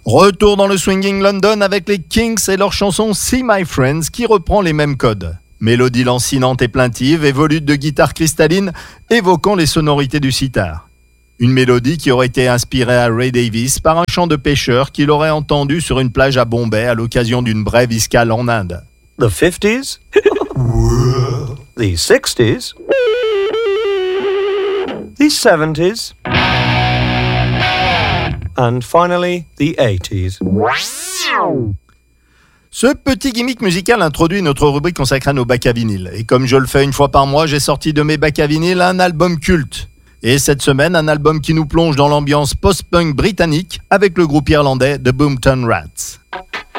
Retour dans le swinging London avec les Kinks et leur chanson See My Friends qui reprend les mêmes codes. Mélodie lancinante et plaintive et volute de guitare cristalline évoquant les sonorités du sitar. Une mélodie qui aurait été inspirée à Ray Davies par un chant de pêcheur qu'il aurait entendu sur une plage à Bombay à l'occasion d'une brève escale en Inde. The 50s? The 60s? The 70s? And finally, the 80s. Ce petit gimmick musical introduit notre rubrique consacrée à nos bacs à vinyle. Et comme je le fais une fois par mois, j'ai sorti de mes bacs à vinyle un album culte. Et cette semaine, un album qui nous plonge dans l'ambiance post-punk britannique avec le groupe irlandais The Boomtown Rats.